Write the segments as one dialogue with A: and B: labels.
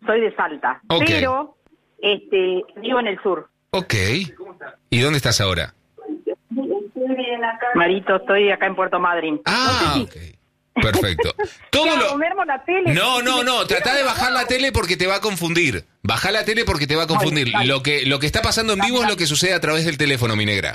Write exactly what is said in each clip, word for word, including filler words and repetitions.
A: soy de Salta,
B: Ok.
A: pero este, vivo en el sur.
B: Ok. ¿Y dónde estás ahora?
A: Marito, estoy acá en Puerto Madryn.
B: Ah,
A: no
B: ok. Perfecto. Todo
A: ¿Qué hago,
B: lo...
A: mermo la tele?
B: No, no, no, tratá de bajar la tele porque te va a confundir. Bajá la tele porque te va a confundir.
A: Dale, dale.
B: Lo que lo que está pasando en vivo es lo que sucede a través del teléfono, mi negra.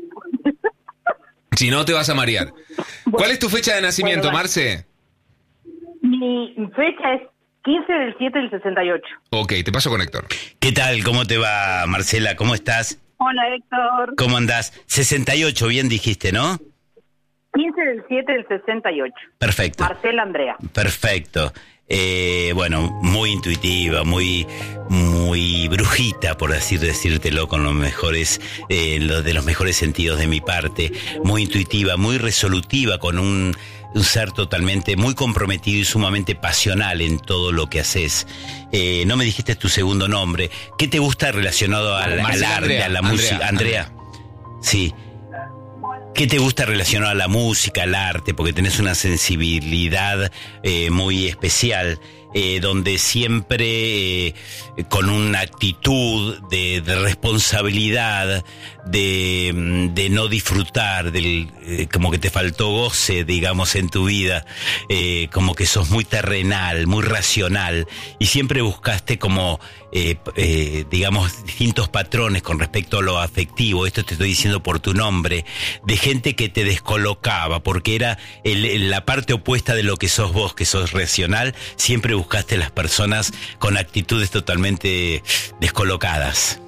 B: Si no, te vas a marear. ¿Cuál es tu fecha de nacimiento,
A: Bueno, dale.
B: Marce?
A: Mi fecha es quince del siete del sesenta y ocho.
B: Ok, te paso con Héctor.
C: ¿Qué tal? ¿Cómo te va, Marcela? ¿Cómo estás?
A: Hola, Héctor.
C: ¿Cómo andás? sesenta y ocho, bien dijiste, ¿no?
A: quince del siete del sesenta y ocho.
C: Perfecto.
A: Marcela Andrea.
C: Perfecto. Eh, bueno, muy intuitiva, muy muy brujita, por así decírtelo, con los mejores, eh, los de los mejores sentidos de mi parte. Muy intuitiva, muy resolutiva, con un, un ser totalmente muy comprometido y sumamente pasional en todo lo que haces. Eh, no me dijiste tu segundo nombre. ¿Qué te gusta relacionado al, al
B: Marcela
C: arte,
B: Andrea,
C: a la
B: Andrea,
C: música? Andrea. Sí. ¿Qué te gusta relacionado a la música, al arte? Porque tenés una sensibilidad eh, muy especial, eh, donde siempre eh, con una actitud de, de responsabilidad, de, de no disfrutar, del, eh, como que te faltó goce, digamos, en tu vida, eh, como que sos muy terrenal, muy racional, y siempre buscaste como, eh, eh, digamos, distintos patrones con respecto a lo afectivo. Esto te estoy diciendo por tu nombre, de gente que te descolocaba, porque era el, la parte opuesta de lo que sos vos, que sos racional. Siempre buscaste las personas con actitudes totalmente descolocadas.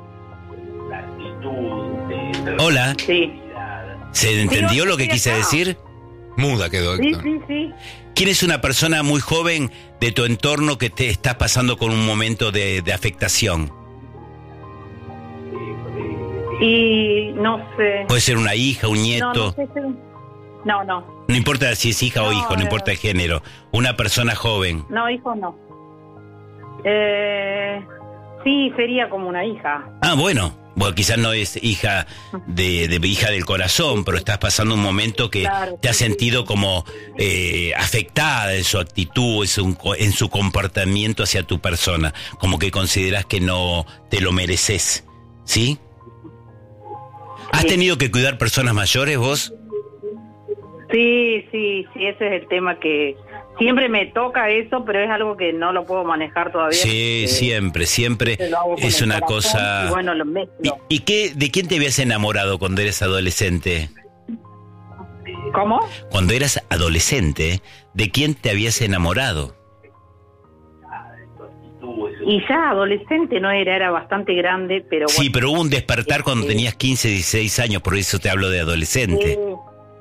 C: Hola.
A: Sí.
C: ¿Se entendió
A: Sí,
C: lo que
A: estoy
C: quise
A: acá.
C: decir?
B: Muda quedó,
A: Sí,
B: Héctor.
A: sí, sí.
C: ¿Quién es una persona muy joven de tu entorno que te estás pasando con un momento de, de afectación?
A: Y no sé.
C: Puede ser una hija, un
A: No,
C: nieto.
A: no sé si- No, no.
C: No importa si es hija o
A: No,
C: hijo, no
A: eh.
C: importa el género. Una persona joven.
A: No, hijo no. Eh, sí, sería como una hija.
C: Ah, bueno. Bueno, quizás no es hija de, de hija del corazón, pero estás pasando un momento que
A: Claro,
C: te has
A: sí.
C: sentido como eh, afectada en su actitud, en su, en su comportamiento hacia tu persona, como que consideras que no te lo mereces, ¿sí? ¿Has
A: Sí.
C: tenido que cuidar personas mayores vos?
A: Sí, sí, sí, ese es el tema que siempre me toca eso, pero es algo que no lo puedo manejar todavía.
C: Sí,
A: porque
C: siempre, siempre
A: lo hago con
C: es
A: el
C: una
A: corazón
C: cosa...
A: Y bueno, lo
C: ¿Y,
A: mezclo.
C: y qué, de quién te habías enamorado cuando eres adolescente?
A: ¿Cómo?
C: Cuando eras adolescente, ¿de quién te habías enamorado?
A: Y ya adolescente no era, era bastante grande, pero bueno.
C: Sí, pero hubo un despertar cuando
A: Este,
C: tenías quince, dieciséis años, por eso te hablo de adolescente.
A: eh,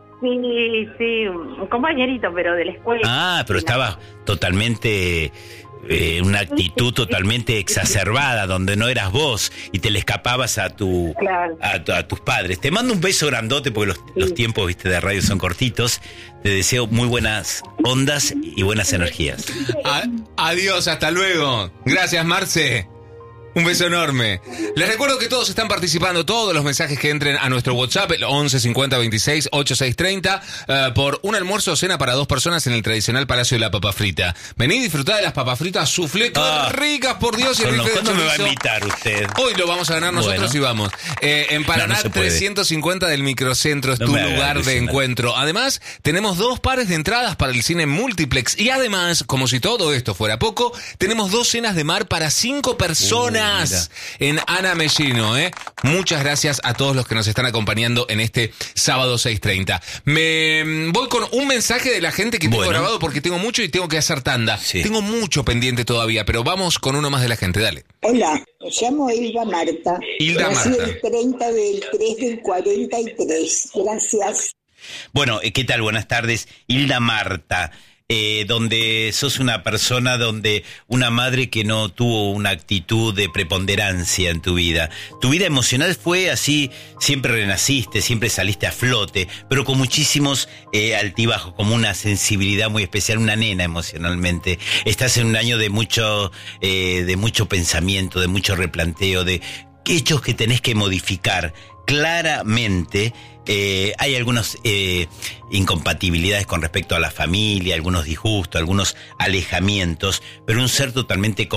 A: Sí, sí, un compañerito, pero de la escuela.
C: Ah, pero
A: Sí,
C: estaba totalmente... Eh, una actitud totalmente exacerbada, donde no eras vos y te le escapabas a tu,
A: Claro.
C: a, tu- a tus padres. Te mando un beso grandote porque los, los tiempos, viste, de radio son cortitos. Te deseo muy buenas ondas y buenas energías.
B: A- adiós, hasta luego. Gracias, Marce. Un beso enorme. Les recuerdo que todos están participando, todos los mensajes que entren a nuestro WhatsApp, el once cincuenta veintiséis ochenta y seis treinta, uh, por un almuerzo o cena para dos personas en el tradicional Palacio de la Papa Frita. Vení y disfrutá de las papas fritas soufflé, qué
C: Ah.
B: ricas, por Dios, y el
C: ¿Cuándo,
B: bife de
C: cuándo me va a
B: chorizo.
C: invitar usted?
B: Hoy lo vamos a ganar nosotros
C: Bueno.
B: y vamos. Eh, en Paraná
C: No, no se puede.
B: trescientos cincuenta del Microcentro es
C: No
B: tu
C: me haga
B: lugar de
C: ilusionar.
B: encuentro. Además, tenemos dos pares de entradas para el cine Multiplex. Y además, como si todo esto fuera poco, tenemos dos cenas de mar para cinco personas en Ana Mellino, ¿eh? Muchas gracias a todos los que nos están acompañando en este sábado seis treinta. Me mm, voy con un mensaje de la gente que tengo
C: Bueno.
B: grabado porque tengo mucho y tengo que hacer tanda.
C: Sí.
B: Tengo mucho pendiente todavía, pero vamos con uno más de la gente, dale.
D: Hola, me llamo Hilda Marta.
B: Hilda
D: Nací
B: Marta.
D: el treinta del tres del cuarenta y tres. Gracias.
C: Bueno, eh, ¿qué tal? Buenas tardes. Hilda Marta, eh, donde sos una persona, donde una madre que no tuvo una actitud de preponderancia en tu vida. Tu vida emocional fue así, siempre renaciste, siempre saliste a flote, pero con muchísimos eh, altibajos, como una sensibilidad muy especial, una nena emocionalmente. Estás en un año de mucho, eh, de mucho pensamiento, de mucho replanteo, de hechos que tenés que modificar claramente. Eh, hay algunas eh, incompatibilidades con respecto a la familia, algunos disgustos, algunos alejamientos, pero un ser totalmente